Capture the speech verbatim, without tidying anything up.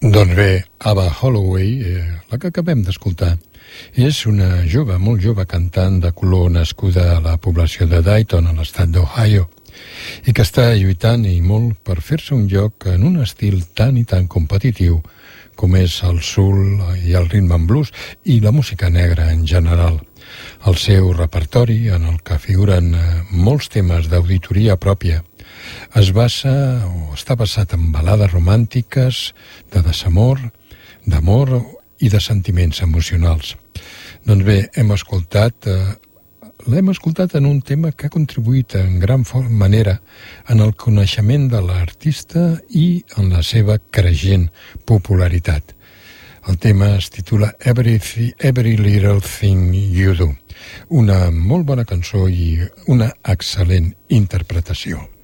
Doncs bé, Ava Holloway, eh, la que acabem d'escoltar, és una jove, molt jove cantant de color nascuda a la població de Dayton, a l'estat d'Ohio, i que està lluitant i molt per fer-se un lloc en un estil tan i tan competitiu com és el soul i el rhythm and blues i la música negra en general. El seu repertori, en el que figuren molts temes d'auditoria pròpia, es basa o està basat en balades romàntiques, de desamor, d'amor i de sentiments emocionals. Doncs bé, hem escoltat, eh, l'hem escoltat en un tema que ha contribuït en gran manera en el coneixement de l'artista i en la seva creixent popularitat. El tema es titula Every, Every Little Thing You Do, una molt bona cançó i una excel·lent interpretació.